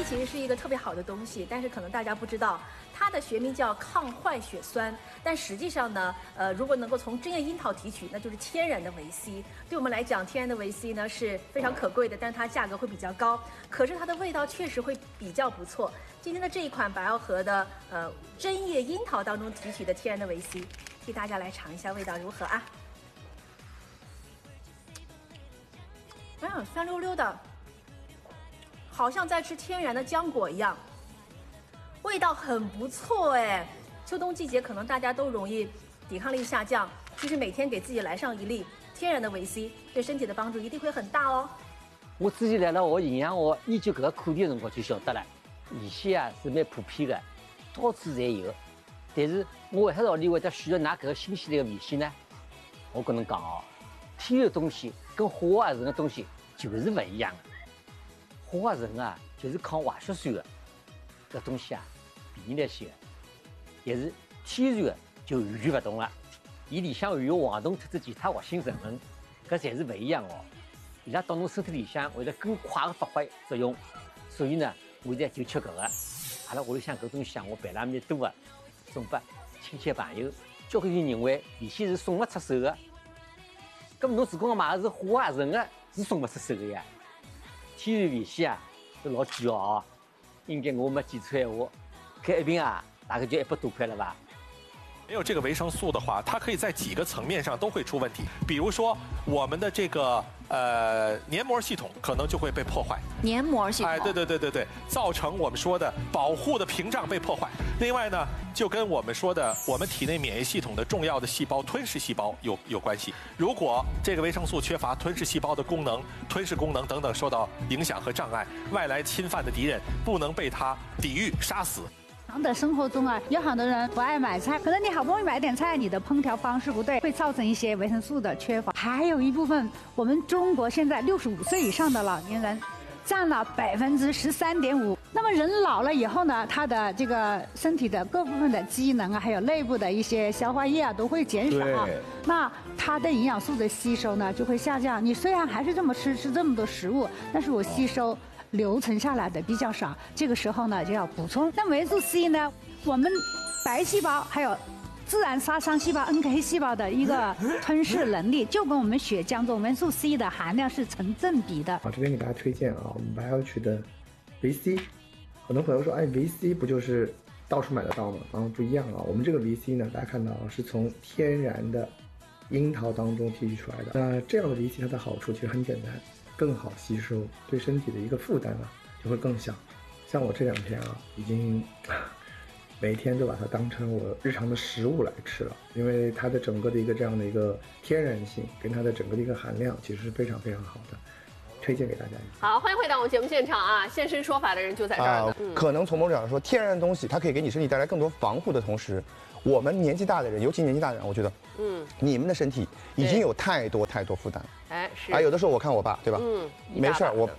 其实是一个特别好的东西，但是可能大家不知道，它的学名叫抗坏血酸，但实际上呢，如果能够从针叶樱桃提取，那就是天然的维 C。对我们来讲，天然的维 C 呢是非常可贵的，但是它价格会比较高，可是它的味道确实会比较不错。今天的这一款百奥和的针叶樱桃当中提取的天然的维 C，替大家来尝一下味道如何啊？酸溜溜的。好像在吃天然的浆果一样，味道很不错哎。秋冬季节可能大家都容易抵抗力下降，其实每天给自己来上一粒天然的维 C， 对身体的帮助一定会很大哦。 我之前来了学营养学研究搿个课题的辰光就晓得了，维 C 啊是蛮普遍的，到处侪有。但是我为啥道理会得选择拿搿个新鲜的维 C 呢？我跟侬讲哦，天然的东西跟化合成的东西就是不一样的。化合成啊，就是抗坏血酸的，搿东西啊，便宜来些的。但是天然的就完全勿同了，伊里向含有黄酮特子其他活性成分，搿侪是勿一样哦。伊拉到侬身体里向会得更快的发挥作用，所以呢，我现在就吃搿个。阿拉屋里向搿种项目办了蛮多的，送拨亲戚朋友。交关人认为维 C 是送勿出手的，搿么侬如果买的是化合成的，是送勿出手的呀。天然维 C 啊，是老贵哦，应该我没记错闲话，搿一瓶啊，大概就100多块了吧。 没有这个维生素的话，它可以在几个层面上都会出问题。比如说，我们的这个黏膜系统可能就会被破坏。 黏膜系统， 哎，对，造成我们说的保护的屏障被破坏。另外呢，就跟我们说的我们体内免疫系统的重要的细胞吞噬细胞有关系。如果这个维生素缺乏，吞噬细胞的功能、吞噬功能等等受到影响和障碍，外来侵犯的敌人不能被它抵御杀死。 常的生活中啊，有很多人不爱买菜，可能你好不容易买点菜，你的烹调方式不对，会造成一些维生素的缺乏。还有一部分，我们中国现在65岁以上的老年人占了13.5%。那么人老了以后呢，他的这个身体的各部分的机能啊，还有内部的一些消化液啊，都会减少。那它的营养素的吸收呢，就会下降。你虽然还是这么吃这么多食物，但是我吸收留存下来的比较少，这个时候呢就要补充。那维素 C 呢，我们白细胞还有自然杀伤细胞 NK 细胞的一个吞噬能力，就跟我们血浆中维素 C 的含量是成正比的。 好，这边给大家推荐啊，我们BioCh的维 C。很多朋友说，哎，维 C 不就是到处买得到吗？不一样啊，我们这个维 C 呢，大家看到是从天然的樱桃当中提取出来的。那这样的维 C 它的好处其实很简单。更好吸收，对身体的一个负担啊就会更小。像我这2天啊，已经每天都把它当成我日常的食物来吃了，因为它的整个的一个这样的一个天然性跟它的整个的一个含量其实是非常非常好的，推荐给大家。 好，欢迎回到我们节目现场啊！现身说法的人就在这儿呢。 可能从某种角度说，天然的东西它可以给你身体带来更多防护的同时，我们年纪大的人，尤其年纪大的人，我觉得，你们的身体已经有太多负担。 哎，是。 有的时候我看我爸，对吧？没事儿，